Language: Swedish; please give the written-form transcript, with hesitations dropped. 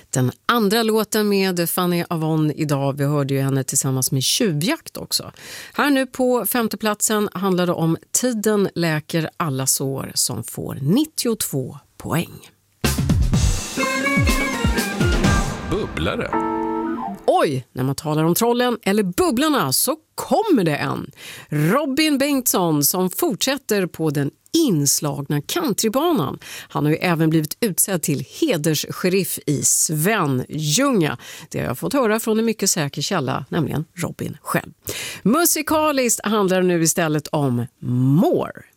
Den andra låten med Fanny Avon idag, vi hörde ju henne tillsammans med Tjuvjakt också. Här nu på femte platsen handlar det om Tiden läker alla sår som får 92 poäng. Bubblare. Oj, när man talar om trollen eller bubblarna så kommer det en. Robin Bengtsson som fortsätter på den inslagna countrybanan. Han har ju även blivit utsedd till hederssheriff i Svenljunga. Det har jag fått höra från en mycket säker källa, nämligen Robin själv. Musikaliskt handlar det nu istället om More.